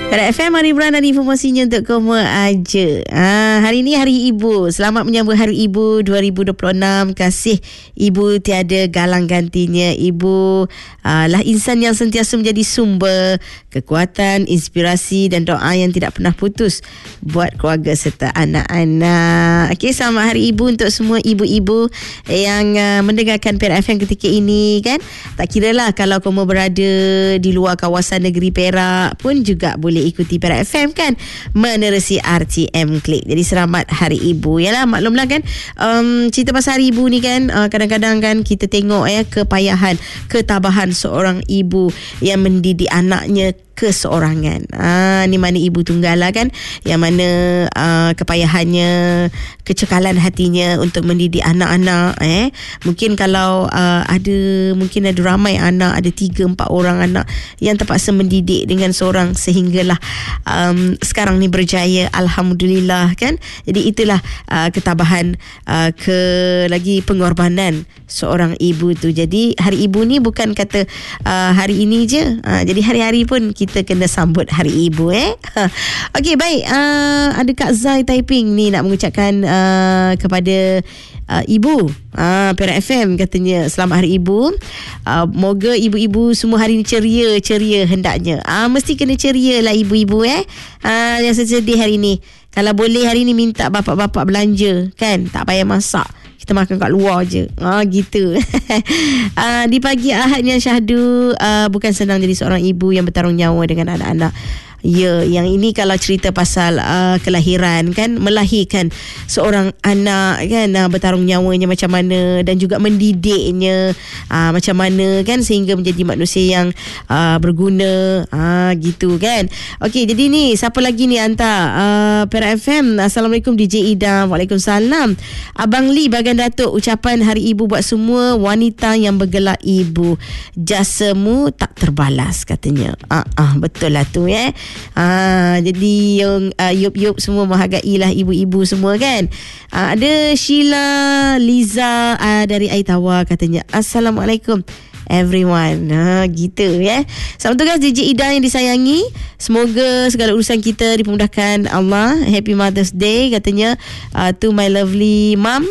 Pada FM Hari Bulan ada informasinya untuk kamu aja. Hari ini Hari Ibu. Selamat menyambut Hari Ibu 2026. Kasih ibu tiada galang gantinya. Ibu lah insan yang sentiasa menjadi sumber kekuatan, inspirasi dan doa yang tidak pernah putus buat keluarga serta anak-anak. Okey, selamat Hari Ibu untuk semua ibu-ibu yang mendengarkan Perak FM ketika ini kan. Tak kiralah kalau kamu berada di luar kawasan negeri Perak pun juga boleh ikuti Perak FM kan, menerusi RTM Klik. Jadi selamat Hari Ibu. Yalah, maklumlah kan, cerita pasal Hari Ibu ni kan, kadang-kadang kan kita tengok kepayahan, ketabahan seorang ibu yang mendidik anaknya keseorangan. Ni mana ibu tunggal lah kan, yang mana kepayahannya, kecekalan hatinya untuk mendidik anak-anak. Mungkin kalau mungkin ada ramai anak, ada 3-4 orang anak yang terpaksa mendidik dengan seorang, sehinggalah sekarang ni berjaya, alhamdulillah kan. Jadi itulah ketabahan, lagi pengorbanan seorang ibu tu. Jadi Hari Ibu ni bukan kata hari ini je, jadi hari-hari pun kita kena sambut Hari Ibu. Okey, baik. Ada Kak Zai typing ni nak mengucapkan kepada ibu Perak FM, katanya selamat Hari Ibu. Moga ibu-ibu semua hari ni ceria hendaknya. Mesti kena ceria lah ibu-ibu yang sedih hari ni. Kalau boleh hari ni minta bapak-bapak belanja kan, tak payah masak, kita makan kat luar je. Gitu. Di pagi Ahad yang syahdu, bukan senang jadi seorang ibu yang bertarung nyawa dengan anak-anak. Ya, yang ini kalau cerita pasal kelahiran kan, melahirkan seorang anak kan, bertarung nyawanya macam mana, dan juga mendidiknya macam mana kan, sehingga menjadi manusia yang berguna, gitu kan. Okey, jadi ni siapa lagi ni hantar Perak FM. Assalamualaikum DJ Ida. Waalaikumsalam. Abang Lee Bagan Datuk, ucapan Hari Ibu buat semua wanita yang bergelar ibu, jasamu tak terbalas, katanya. Betul lah tu jadi yang yup semua menghargailah ibu-ibu semua kan. Ada Sheila Liza dari Aitawa, katanya Assalamualaikum everyone. Gitu Selamat tugas DJ Ida yang disayangi. Semoga segala urusan kita dipermudahkan Allah. Happy Mother's Day, katanya to my lovely mum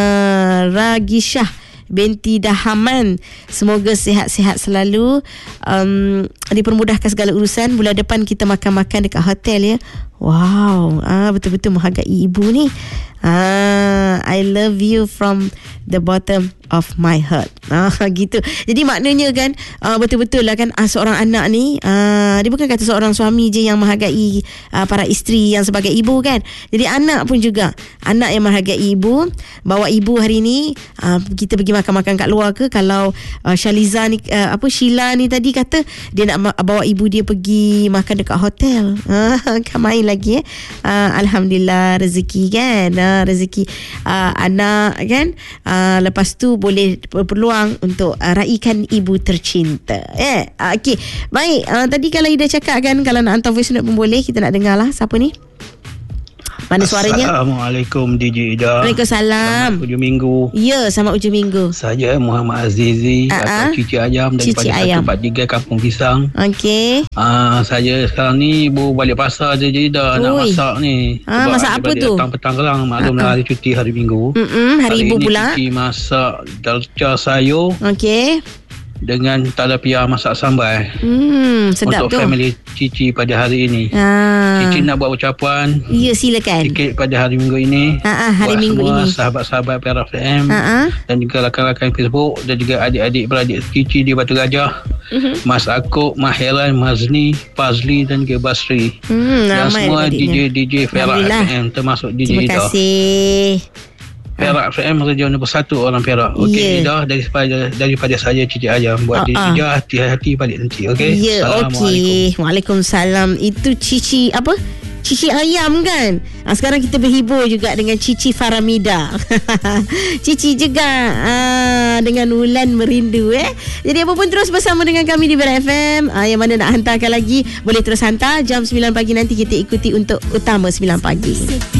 Ragisha binti Dahaman. Semoga sihat-sihat selalu, dipermudahkan segala urusan. Bulan depan kita makan-makan dekat hotel ya. Wow, betul-betul menghargai ibu ni. I love you from the bottom of my heart. Gitu. Jadi maknanya kan, betul-betul lah kan, seorang anak ni, dia bukan kata seorang suami je yang menghargai para isteri yang sebagai ibu kan. Jadi anak pun juga, anak yang menghargai ibu. Bawa ibu hari ni, kita pergi makan-makan kat luar ke. Kalau Shaliza ni, Sheila ni tadi kata dia nak bawa ibu dia pergi makan dekat hotel. Kan main lagi Alhamdulillah, rezeki kan, rezeki anak kan. Lepas tu boleh berpeluang untuk raikan ibu tercinta. Okey, baik. Tadi kalau Ida cakap kan, kalau nak hantar voice note pun boleh. Kita nak dengar lah siapa ni. Mana suaranya? Assalamualaikum DJ Ida. Waalaikumsalam. Selamat hujung minggu. Ya, selamat hujung minggu. Saya Muhammad Azizi atau Cici Ayam daripada 143 Kampung Pisang. Okey. Saya sekarang ni baru balik pasar je Ida, nak masak ni. Masak apa tu? Petang kelang, maklumlah hari cuti hari Minggu. Hari Ibu pula. Cici masak dalca sayur. Okey. Dengan talapia masak sambal. Sedap untuk tu. family Cici pada hari ini. Cici nak buat ucapan. Ya, silakan. Sikit pada hari Minggu ini. Hari Minggu semua ini. Sahabat-sahabat Perak FM dan juga rakan-rakan Facebook dan juga adik-adik beradik Cici di Batu Gajah. Mas Akuk, Maheran, Mazni, Fazli dan juga Basri. Dan semua DJ Perak FM termasuk DJ Ida. Terima kasih. Perak FM radio nombor 1 orang Perak. Okey, Ida, daripada saya Cici Ayam buat diri Ida, hati-hati balik nanti. Okey. Ya, okey. Waalaikumsalam. Itu Cici apa? Cici Ayam kan. Sekarang kita berhibur juga dengan Cici Faramida. Cici juga dengan Wulan Merindu. Jadi apa pun terus bersama dengan kami di Perak FM. Yang mana nak hantarkan lagi, boleh terus hantar. Jam 9 pagi nanti kita ikuti untuk Utama 9 pagi.